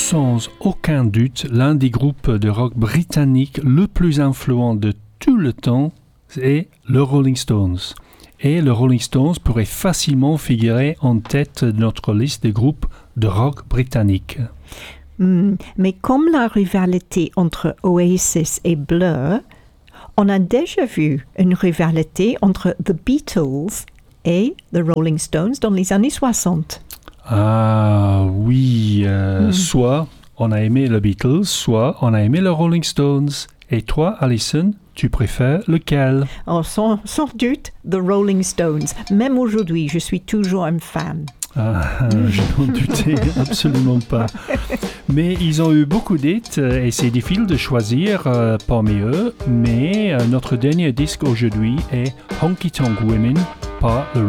sans aucun doute l'un des groupes de rock britanniques le plus influent de tout le temps est le Rolling Stones. Et le Rolling Stones pourrait facilement figurer en tête de notre liste des groupes de rock britanniques. Mais comme la rivalité entre Oasis et Blur, on a déjà vu une rivalité entre The Beatles et The Rolling Stones dans les années 60. Ah oui, soit on a aimé les Beatles, soit on a aimé les Rolling Stones. Et toi, Alison, tu préfères lequel? Oh, sans doute, The Rolling Stones. Même aujourd'hui, je suis toujours un fan. Je n'en doutais absolument pas. Mais ils ont eu beaucoup d'hits et c'est difficile de choisir parmi eux. Mais notre dernier disque aujourd'hui est Honky Tonk Women par The